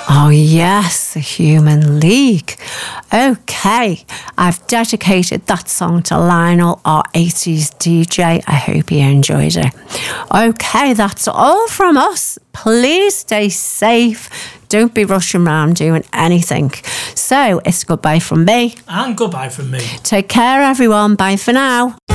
Oh, yes, the Human League. Okay, I've dedicated that song to Lionel, our 80s DJ. I hope you enjoyed it. Okay, that's all from us. Please stay safe. Don't be rushing around doing anything. So, it's goodbye from me. And goodbye from me. Take care, everyone. Bye for now.